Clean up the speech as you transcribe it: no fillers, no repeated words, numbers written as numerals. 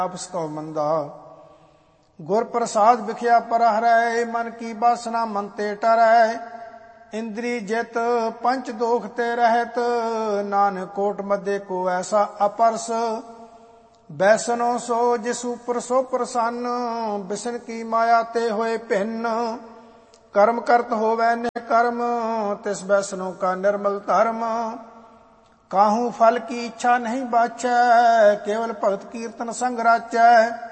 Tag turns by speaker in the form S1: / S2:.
S1: ਆਪਸ ਕਉ ਮੰਦਾ। ਗੁਰ ਪ੍ਰਸਾਦ ਵਿਖਿਆ ਪਰ ਹਰੈ, ਮਨ ਕੀ ਬਾਸਨਾ ਮਨ ਤੇ ਟਰੈ। ਇੰਦਰੀ ਜਿਤ ਪੰਚ ਦੋਖ ਤੇ ਰਹਿਤ, ਨਾਨਕ ਕੋਟ ਮਧੇ ਕੋ ਐਸਾ ਅਪਰਸ। ਬੈਸਨੋ ਸੋ ਜਿਸ ਉਪਰ ਸੋ ਪ੍ਰਸੰਨ, ਬਿਸਨ ਕੀ ਮਾਇਆ ਤੇ ਹੋਏ ਭਿੰਨ। ਕਰਮ ਕਰਤ ਹੋਵੈ ਨਿਕਰਮ, ਤਿਸ ਬੈਸਨੋ ਕਾ ਨਿਰਮਲ ਧਰਮ। ਕਾਹੂ ਫਲ ਕੀ ਇੱਛਾ ਨਹੀਂ ਬਾਚੈ, ਕੇਵਲ ਭਗਤ ਕੀਰਤਨ ਸੰਗ ਰਾਚੈ।